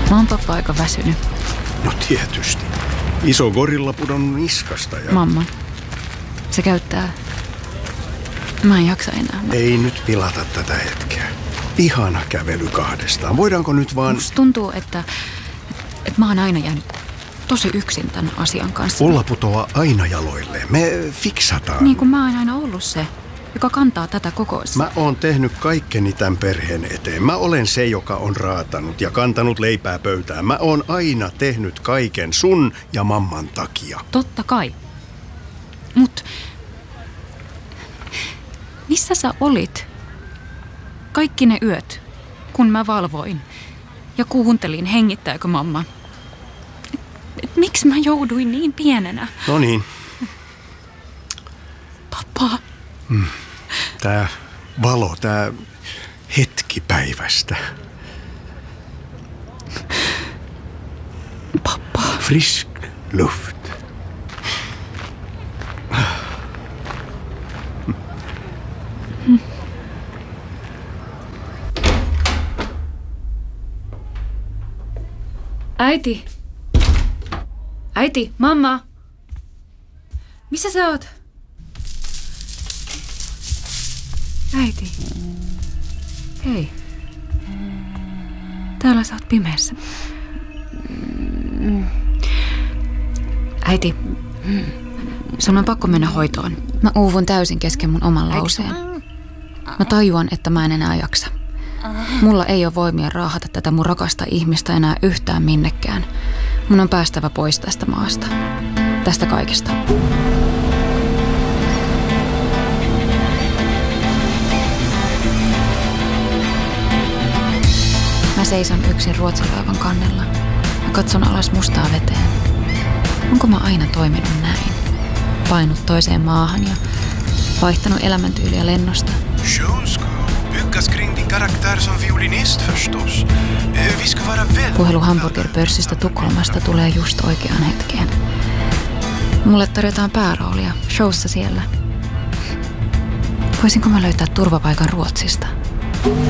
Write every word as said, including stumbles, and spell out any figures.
Mä oon pappa aika väsynyt. No tietysti. Iso gorilla pudonnut niskasta ja... Mamma. Se käyttää... Mä en jaksa enää. Ei nyt pilata tätä hetkeä. Ihana kävely kahdestaan. Voidaanko nyt vaan... Musta tuntuu, että, että mä oon aina jäänyt tosi yksin tämän asian kanssa. Ulla putoaa aina jaloilleen. Me fiksataan. Niin kuin mä oon aina ollut se, joka kantaa tätä kokoisia. Mä oon tehnyt kaikkeni tämän perheen eteen. Mä olen se, joka on raatanut ja kantanut leipää pöytään. Mä oon aina tehnyt kaiken sun ja mamman takia. Totta kai. Mut missä sä olit kaikki ne yöt, kun mä valvoin ja kuuntelin, hengittääkö mamma? Et, et, miksi mä jouduin niin pienenä? No niin. Pappa. Mm. Tää valo, tää hetki päivästä. Pappa. Frisk luft. Äiti. Äiti, mamma. Missä sä oot? Äiti. Hei. Täällä sä oot pimeässä. Äiti. Sun on pakko mennä hoitoon. Mä uuvun täysin kesken mun oman lauseen. Mä tajuan, että mä en enää jaksa. Mulla ei ole voimia raahata tätä mun rakasta ihmistä enää yhtään minnekään. Mun on päästävä pois tästä maasta. Tästä kaikesta. Mä seison yksin Ruotsin-laivan kannella. Mä katson alas mustaa veteen. Onko mä aina toiminut näin? Painut toiseen maahan ja vaihtanut elämäntyyliä lennosta. Byggas kring din karaktär som violinist förstås. Vi ska vara väldigt... Puhelu hamburgerpörssistä Tukholmasta tulee just oikeaan hetkeen. Mulle tarjotaan pääroolia showssa siellä. Voisinko mä löytää turvapaikan Ruotsista?